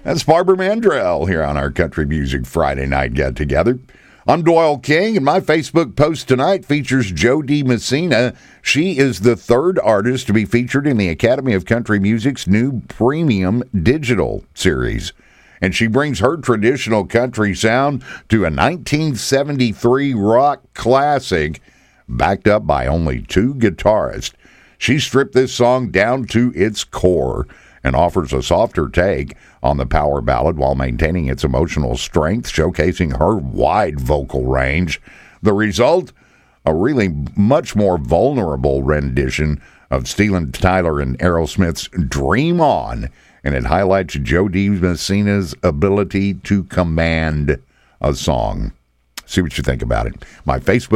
That's Barbara Mandrell here on our Country Music Friday Night Get Together. I'm Doyle King, and my Facebook post tonight features Jo Dee Messina. She is the third artist to be featured in the Academy of Country Music's new premium digital series. And she brings her traditional country sound to a 1973 rock classic, backed up by only two guitarists. She stripped this song down to its core and offers a softer take on the power ballad while maintaining its emotional strength, showcasing her wide vocal range. The result, a really much more vulnerable rendition of Steven Tyler and Aerosmith's Dream On, and it highlights Jo Dee Messina's ability to command a song. See what you think about it. My Facebook